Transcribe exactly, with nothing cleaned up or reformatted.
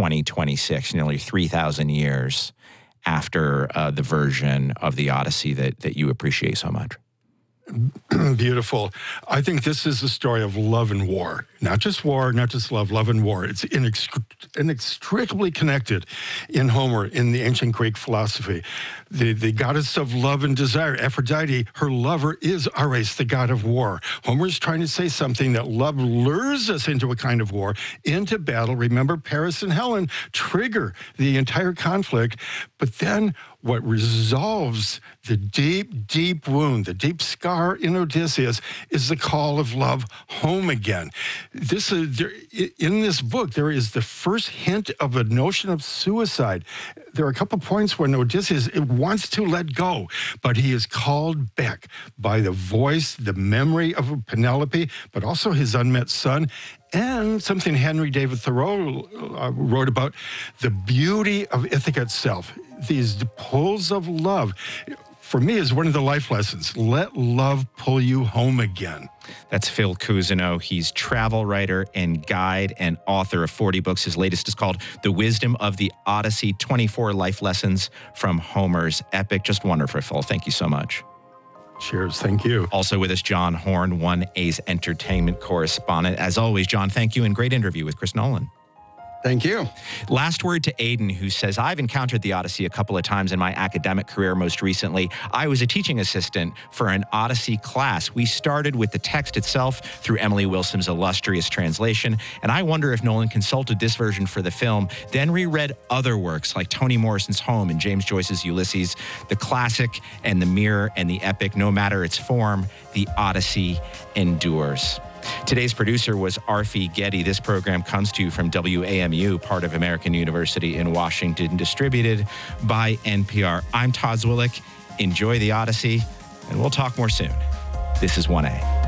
twenty twenty-six, nearly three thousand years after uh, the version of the Odyssey that, that you appreciate so much? Beautiful. I think this is a story of love and war. Not just war, not just love, love and war. It's inex- inextricably connected in Homer, in the ancient Greek philosophy. The, the goddess of love and desire, Aphrodite, her lover is Ares, the god of war. Homer is trying to say something that love lures us into a kind of war, into battle. Remember, Paris and Helen trigger the entire conflict, but then what resolves the deep, deep wound, the deep scar in Odysseus, is the call of love home again. This is, there, in this book, there is the first hint of a notion of suicide. There are a couple points when Odysseus wants to let go, but he is called back by the voice, the memory of Penelope, but also his unmet son, and something Henry David Thoreau uh, wrote about, the beauty of Ithaca itself. These pulls of love, for me, is one of the life lessons. Let love pull you home again. That's Phil Cousineau. He's travel writer and guide and author of forty books. His latest is called The Wisdom of the Odyssey, twenty-four Life Lessons from Homer's Epic. Just wonderful, Phil. Thank you so much. Cheers. Thank you. Also with us, John Horn, one A's entertainment correspondent. As always, John, thank you, and great interview with Chris Nolan. Thank you. Last word to Aiden, who says, I've encountered the Odyssey a couple of times in my academic career. Most recently, I was a teaching assistant for an Odyssey class. We started with the text itself through Emily Wilson's illustrious translation, and I wonder if Nolan consulted this version for the film, then reread other works like Toni Morrison's Home and James Joyce's Ulysses. The classic and the mirror and the epic, no matter its form, the Odyssey endures. Today's producer was Arfi Getty. This program comes to you from W A M U, part of American University in Washington, distributed by N P R. I'm Todd Zwillich. Enjoy the Odyssey, and we'll talk more soon. This is one A.